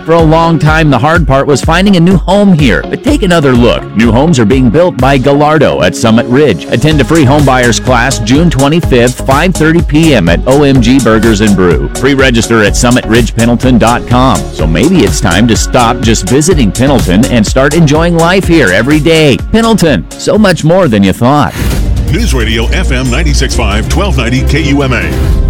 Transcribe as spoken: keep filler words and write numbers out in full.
For a long time, the hard part was finding a new home here. But take another look. New homes are being built by Gallardo at Summit Ridge. Attend a free homebuyers class June twenty-fifth, five thirty p.m. at O M G Burgers and Brew. Pre-register at summit ridge pendleton dot com. So maybe it's time to stop just visiting Pendleton and start enjoying life here every day. Pendleton, so much more than you thought. News Radio F M ninety-six point five, twelve ninety K U M A.